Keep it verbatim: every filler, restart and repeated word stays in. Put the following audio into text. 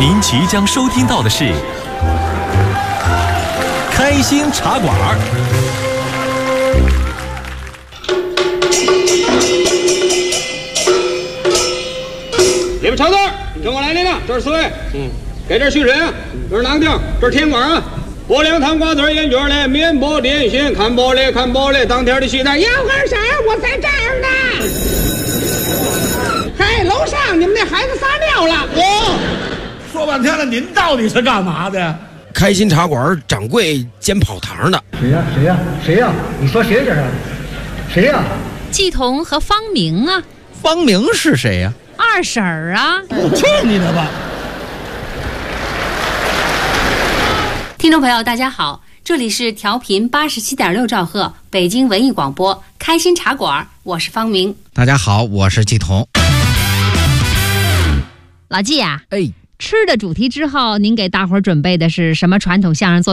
您即将收听到的是开心茶馆。 里边瞧字，跟我来领领，这是四位，嗯，给这蓄水啊，这是囊丁，这是甜瓜啊，波凉糖瓜子烟卷嘞，面包点心，看包嘞，看包嘞，当天的西餐，幺二三，我在这儿呢。嗨，楼上你们那孩子撒尿了， 哦，说半天了，您到底是干嘛的？ 开心茶馆掌柜兼跑堂的。 谁呀？谁呀？谁呀？你说谁这是？谁呀？ 季彤和方明啊。 方明是谁呀？ 二婶儿啊！ 去你的吧！ 听众朋友，大家好，这里是调频八十七点六兆赫北京文艺广播开心茶馆，我是方明。 大家好，我是季彤。 老季啊， 哎， 吃的主题之后，您给大伙儿准备的是什么传统相声作